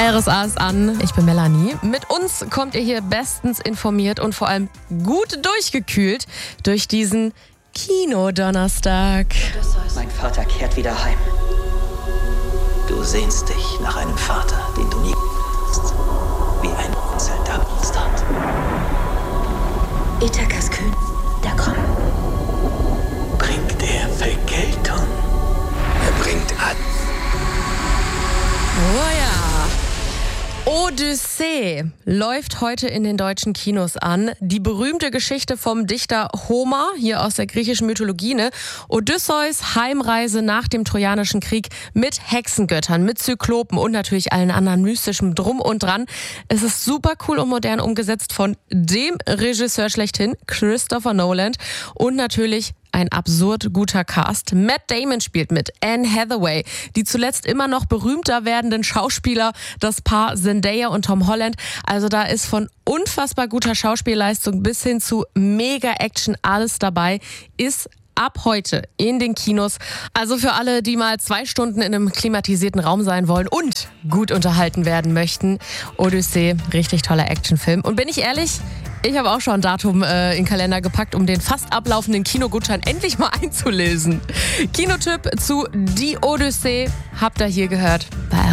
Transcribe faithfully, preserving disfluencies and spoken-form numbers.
R S A ist an. Ich bin Melanie. Mit uns kommt ihr hier bestens informiert und vor allem gut durchgekühlt durch diesen Kinodonnerstag. Mein Vater kehrt wieder heim. Du sehnst dich nach einem Vater, den du nie hast. Wie ein Soldat. Ithakas König, der kommt. Bringt er Vergeltung? Er bringt an. Oh ja. Odyssee läuft heute in den deutschen Kinos an. Die berühmte Geschichte vom Dichter Homer, hier aus der griechischen Mythologie, ne? Odysseus Heimreise nach dem Trojanischen Krieg mit Hexengöttern, mit Zyklopen und natürlich allen anderen mystischen Drum und Dran. Es ist super cool und modern umgesetzt von dem Regisseur schlechthin, Christopher Nolan, und natürlich ein absurd guter Cast. Matt Damon spielt mit, Anne Hathaway, die zuletzt immer noch berühmter werdenden Schauspieler, das Paar Zendaya und Tom Holland. Also da ist von unfassbar guter Schauspielleistung bis hin zu Mega-Action alles dabei. Ist ab heute in den Kinos. Also für alle, die mal zwei Stunden in einem klimatisierten Raum sein wollen und gut unterhalten werden möchten. Odyssee, richtig toller Actionfilm. Und bin ich ehrlich, ich habe auch schon ein Datum äh, in den Kalender gepackt, um den fast ablaufenden Kinogutschein endlich mal einzulösen. Kinotipp zu Die Odyssee habt ihr hier gehört bei